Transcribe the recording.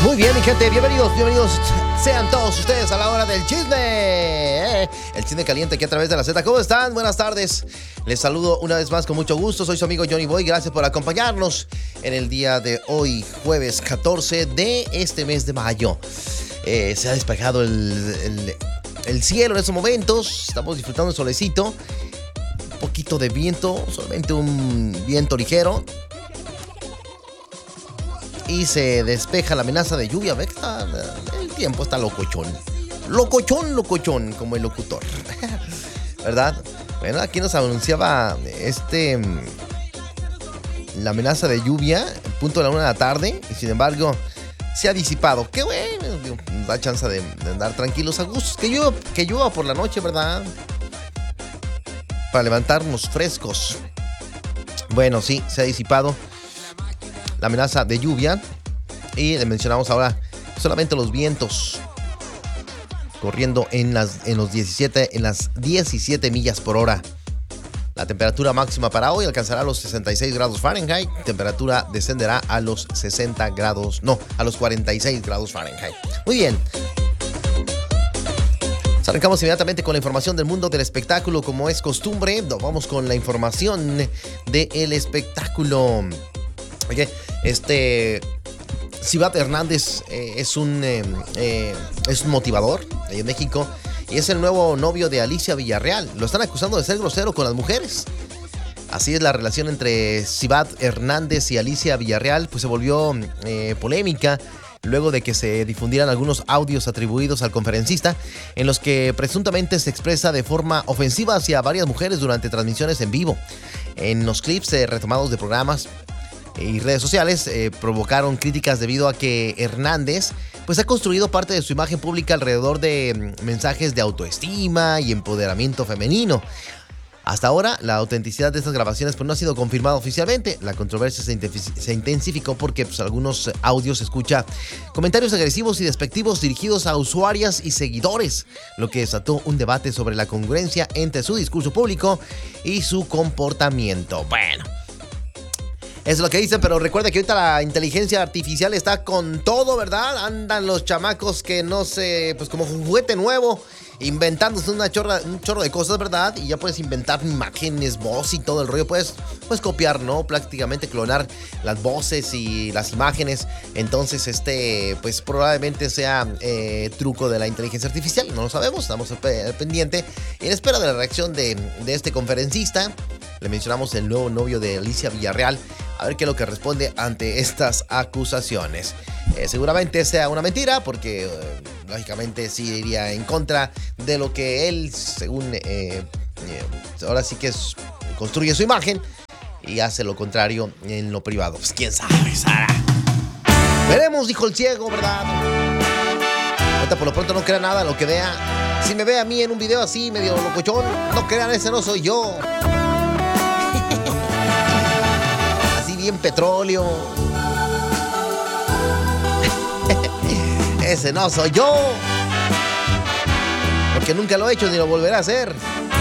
Muy bien, mi gente, bienvenidos sean todos ustedes a la hora del chisme. El chisme caliente aquí a través de la Z. ¿Cómo están? Buenas tardes. Les saludo una vez más con mucho gusto. Soy su amigo Johnny Boy. Gracias por acompañarnos en el día de hoy, jueves 14 de este mes de mayo. Se ha despejado el cielo en estos momentos. Estamos disfrutando el solecito. Un poquito de viento, solamente un viento ligero. Y se despeja la amenaza de lluvia. ¿Ves? El tiempo está locochón. Locochón, como el locutor. ¿Verdad? Bueno, aquí nos anunciaba la amenaza de lluvia, punto de la 1 de la tarde. Y sin embargo, se ha disipado. Qué bueno, nos da chance de andar tranquilos a gusto. Que llueva por la noche, ¿verdad? Para levantarnos frescos. Bueno, sí, se ha disipado la amenaza de lluvia. Y le mencionamos ahora solamente los vientos corriendo en las 17 millas por hora. La temperatura máxima para hoy alcanzará los 66 grados Fahrenheit. Temperatura descenderá a los 46 grados Fahrenheit. Muy bien. Arrancamos inmediatamente con la información del mundo del espectáculo, como es costumbre. Vamos con la información del espectáculo. Oye, Xivat Hernández es un motivador ahí en México y es el nuevo novio de Alicia Villarreal. Lo están acusando de ser grosero con las mujeres. Así es la relación entre Xivat Hernández y Alicia Villarreal, pues se volvió polémica luego de que se difundieran algunos audios atribuidos al conferencista en los que presuntamente se expresa de forma ofensiva hacia varias mujeres durante transmisiones en vivo. En los clips retomados de programas y redes sociales provocaron críticas debido a que Hernández pues ha construido parte de su imagen pública alrededor de mensajes de autoestima y empoderamiento femenino. Hasta ahora, la autenticidad de estas grabaciones pues no ha sido confirmada oficialmente. La controversia se intensificó porque pues, algunos audios se escucha comentarios agresivos y despectivos dirigidos a usuarias y seguidores, lo que desató un debate sobre la congruencia entre su discurso público y su comportamiento. Bueno, es lo que dicen, pero recuerda que ahorita la inteligencia artificial está con todo, ¿verdad? Andan los chamacos que no sé, pues como un juguete nuevo, inventándose un chorro de cosas, ¿verdad? Y ya puedes inventar imágenes, voz y todo el rollo. Puedes copiar, ¿no? Prácticamente clonar las voces y las imágenes. Entonces, pues probablemente sea truco de la inteligencia artificial. No lo sabemos, estamos al pendiente. Y en espera de la reacción de este conferencista, le mencionamos el nuevo novio de Alicia Villarreal. A ver qué es lo que responde ante estas acusaciones. Seguramente sea una mentira, porque lógicamente sí iría en contra de lo que él, según ahora sí que construye su imagen y hace lo contrario en lo privado. Pues quién sabe, Sara. Veremos, dijo el ciego, ¿verdad? Ahorita por lo pronto no crea nada lo que vea. Si me ve a mí en un video así, medio locochón, no crean, ese no soy yo. Bien petróleo. Ese no soy yo. Porque nunca lo he hecho ni lo volveré a hacer.